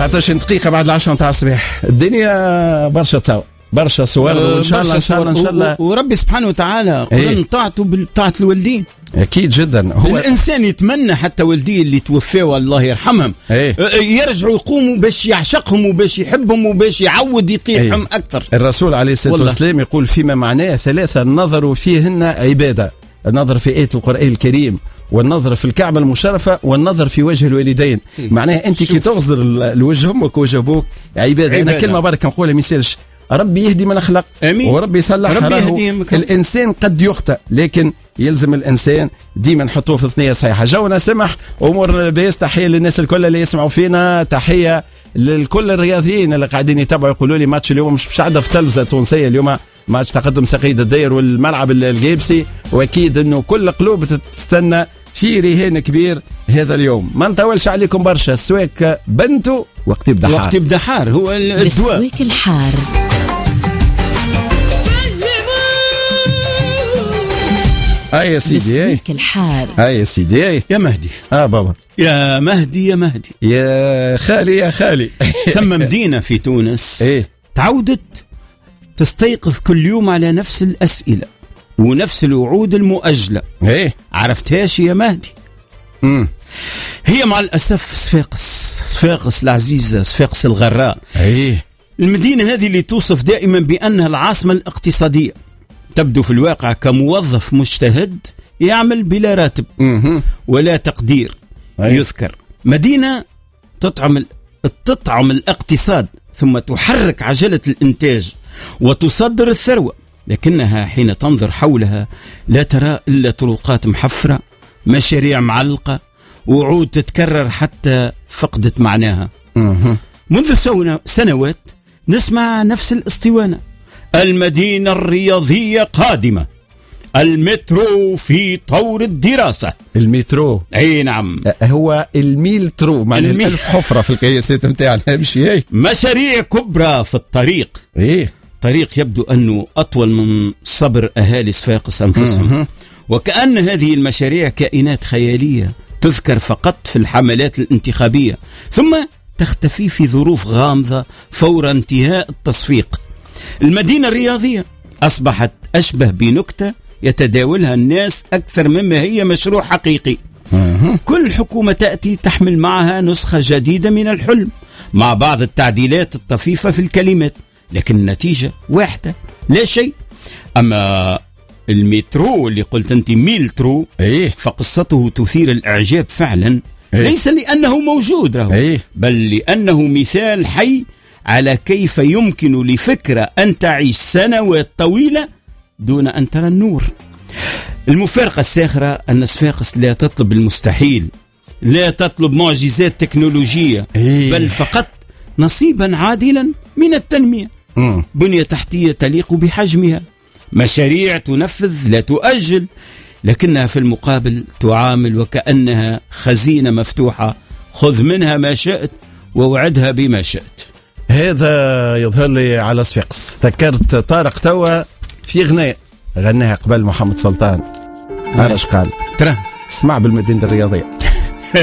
19 دقيقة بعد 10 نتاع الصباح. الدنيا برشا تساوى، برشا صور، وإن شاء الله إن شاء الله إن شاء الله وربي سبحانه وتعالى قرن طاعته بطاعة الوالدين. أكيد جدا. هو الإنسان يتمنى حتى والديه اللي توفوا الله يرحمهم يرجعوا يقوموا باش يعشقهم وباش يحبهم وباش يعود يطيعهم أكثر. الرسول عليه الصلاة والسلام يقول فيما معناه ثلاثة نظروا فيهن عبادة: النظر في آية القرآن الكريم، والنظر في الكعبة المشرفة، والنظر في وجه الوالدين. معناه أنت كي تغزر الوجه أمك ووجه أبوك عبادة. أنا كلمة بركة نقولها ما يصيرش، ربي يهدي من أخلاق وربي يصلح. الإنسان قد يخطئ، لكن يلزم الإنسان ديما نحطوه في ثنية صحيحة. جونا سمح، أمورنا لاباس. تحية للناس الكل اللي يسمعوا فينا، تحية لكل الرياضيين اللي قاعدين يتابعوا. يقولوا لي ماتش اليوم مش عادة في تلفزة تونسية اليوم، ماتش تقدم سقيد الدير والملعب الجيبسي، واكيد انه كل قلوب تستنى في رهان كبير هذا اليوم. ما نطولش عليكم برشا. السواك بنتو وقت يبدا حار. وقت يبدا حار هو الدواء. السواك الحار. هاي يا سيدي، السواك الحار. هاي يا سيدي. يا مهدي. بابا. يا مهدي يا مهدي. يا خالي يا خالي. ثم مدينة في تونس تعودت تستيقظ كل يوم على نفس الأسئلة ونفس الوعود المؤجلة. عرفتهاش يا مهدي؟ هي مع الأسف صفاقس العزيزة، صفاقس الغراء. المدينة هذه اللي توصف دائما بأنها العاصمة الاقتصادية، تبدو في الواقع كموظف مجتهد يعمل بلا راتب ولا تقدير يذكر. مدينة تطعم الاقتصاد ثم تحرك عجلة الإنتاج وتصدر الثروة، لكنها حين تنظر حولها لا ترى إلا طرقات محفرة، مشاريع معلقة، وعود تتكرر حتى فقدت معناها. منذ سنوات نسمع نفس الاسطوانة: المدينة الرياضية قادمة، المترو في طور الدراسة. المترو اي نعم، هو الميلترو معناه 1000 حفرة في القياسات نتاعنا. ماشي مشاريع كبرى في الطريق. طريق يبدو أنه أطول من صبر أهالي صفاقس أنفسهم. وكأن هذه المشاريع كائنات خيالية تذكر فقط في الحملات الانتخابية ثم تختفي في ظروف غامضة فور انتهاء التصفيق. المدينة الرياضية أصبحت أشبه بنكتة يتداولها الناس أكثر مما هي مشروع حقيقي. كل حكومة تأتي تحمل معها نسخة جديدة من الحلم مع بعض التعديلات الطفيفة في الكلمات، لكن النتيجة واحدة: لا شيء. أما المترو اللي قلت أنت ميلترو فقصته تثير الإعجاب فعلا، ليس لأنه موجود بل لأنه مثال حي على كيف يمكن لفكرة أن تعيش سنوات طويلة دون أن ترى النور. المفارقة الساخرة أن صفاقس لا تطلب المستحيل، لا تطلب معجزات تكنولوجية، بل فقط نصيبا عادلا من التنمية. بنية تحتية تليق بحجمها، مشاريع تنفذ لا تؤجل، لكنها في المقابل تعامل وكأنها خزينة مفتوحة: خذ منها ما شئت ووعدها بما شئت. هذا يظهر لي على صفاقس. ذكرت طارق توا في غناء غناها قبل محمد سلطان، عرش قال ترى اسمع بالمدينة الرياضية.